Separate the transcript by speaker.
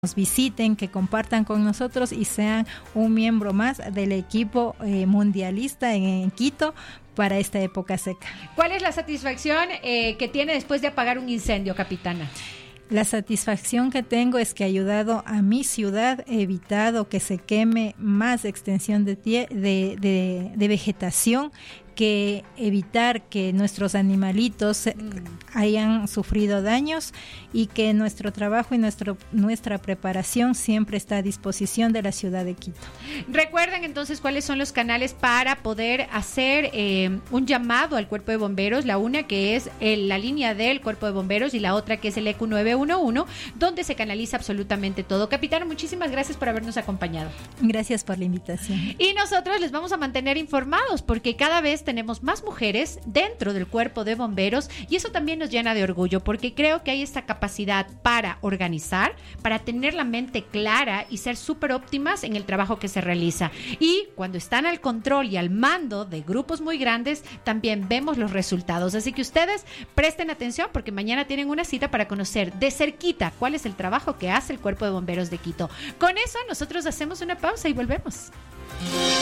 Speaker 1: nos visiten, que compartan con nosotros y sean un miembro más del equipo mundialista en Quito para esta época seca.
Speaker 2: ¿Cuál es la satisfacción que tiene después de apagar un incendio, capitana?
Speaker 1: La satisfacción que tengo es que ha ayudado a mi ciudad, he evitado que se queme más extensión de vegetación, que evitar que nuestros animalitos hayan sufrido daños y que nuestro trabajo y nuestra preparación siempre está a disposición de la ciudad de Quito.
Speaker 2: Recuerden entonces cuáles son los canales para poder hacer un llamado al Cuerpo de Bomberos, la una que es la línea del Cuerpo de Bomberos y la otra que es el EQ 911, donde se canaliza absolutamente todo. Capitán, muchísimas gracias por habernos acompañado.
Speaker 1: Gracias por la invitación.
Speaker 2: Y nosotros les vamos a mantener informados porque cada vez tenemos más mujeres dentro del Cuerpo de Bomberos y eso también nos llena de orgullo porque creo que hay esta capacidad para organizar, para tener la mente clara y ser súper óptimas en el trabajo que se realiza. Y cuando están al control y al mando de grupos muy grandes, también vemos los resultados. Así que ustedes presten atención porque mañana tienen una cita para conocer de cerquita cuál es el trabajo que hace el Cuerpo de Bomberos de Quito. Con eso nosotros hacemos una pausa y volvemos.